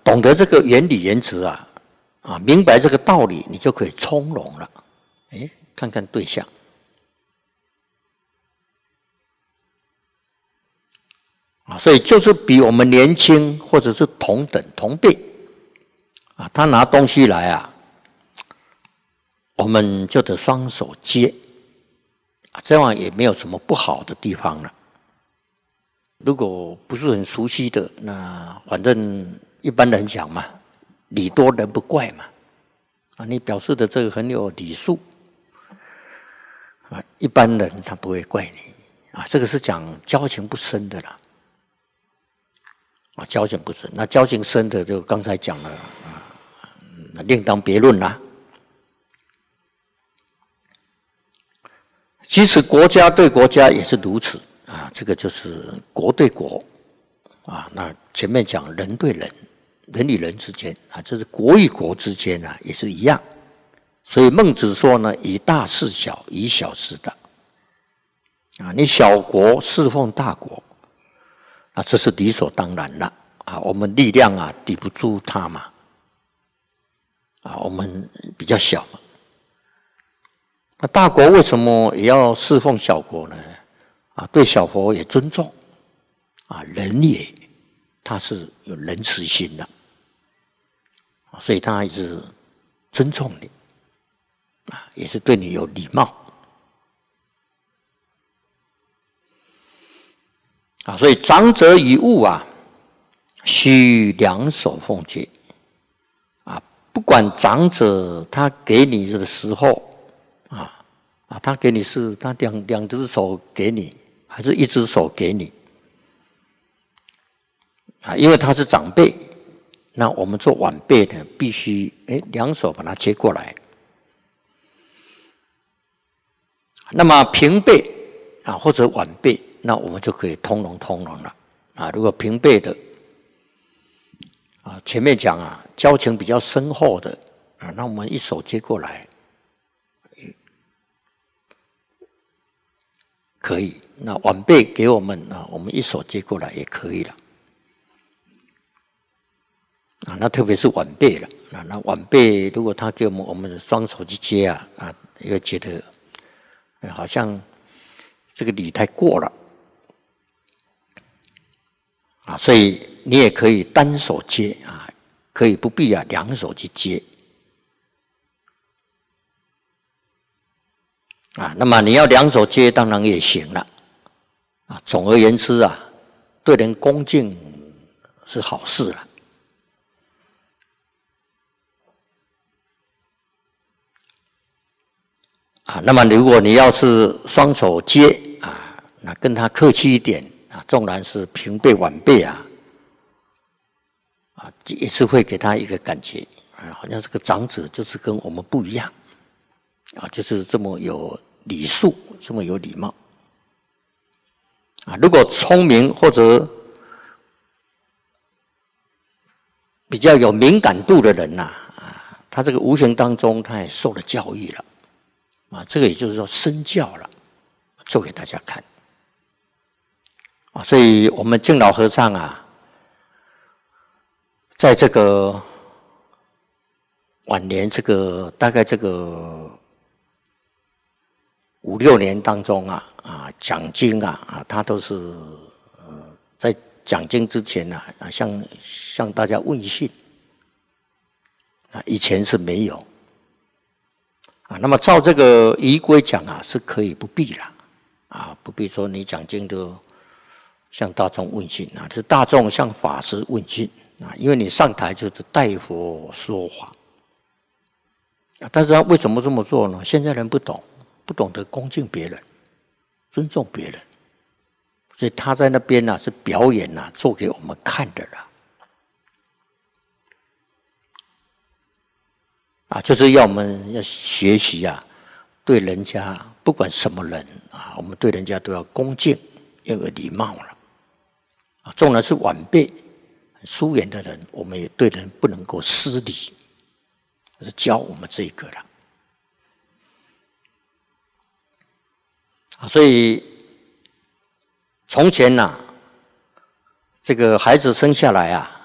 懂得这个原理原则明白这个道理，你就可以从容了。看看对象所以就是比我们年轻或者是同等同辈他拿东西来我们就得双手接这样也没有什么不好的地方了。如果不是很熟悉的，那反正一般人讲嘛，礼多人不怪嘛你表示的这个很有礼数一般人他不会怪你这个是讲交情不深的啦交情不深，那交情深的就刚才讲了另当别论啦。其实国家对国家也是如此这个就是国对国那前面讲人对人，人与人之间这是国与国之间也是一样。所以孟子说呢，以大事小，以小事大你小国侍奉大国这是理所当然了我们力量抵不住他嘛我们比较小嘛。那大国为什么也要侍奉小国呢？对小国也尊重人也他是有仁慈心的所以他一直尊重你也是对你有礼貌所以长者与物须两手奉接不管长者他给你的时候他给你是他两只手给你，还是一只手给你因为他是长辈，那我们做晚辈的必须两手把他接过来。那么平辈或者晚辈，那我们就可以通融了如果平辈的前面讲交情比较深厚的那我们一手接过来可以，那晚辈给我们我们一手接过来也可以了那特别是晚辈了那晚辈如果他给我们双手去接也会觉得好像这个礼太过了所以你也可以单手接可以不必两手去接那么你要两手接当然也行了总而言之对人恭敬是好事了那么如果你要是双手接那跟他客气一点纵然是平辈晚辈也是会给他一个感觉好像这个长者就是跟我们不一样就是这么有礼数，这么有礼貌如果聪明或者比较有敏感度的人他这个无形当中他也受了教育了这个也就是说身教了，做给大家看所以我们敬老和尚在这个晚年大概这个5、6年当中讲经他都是在讲经之前向大家问讯以前是没有那么照这个仪规讲是可以不必了不必说你讲经都向大众问讯是大众向法师问讯因为你上台就是代佛说法但是他为什么这么做呢？现在人不懂得恭敬别人，尊重别人，所以他在那边是表演做给我们看的就是要我们要学习对人家不管什么人我们对人家都要恭敬，要有礼貌了纵然是晚辈疏远的人，我们也对人不能够失礼，是教我们这个了所以从前这个孩子生下来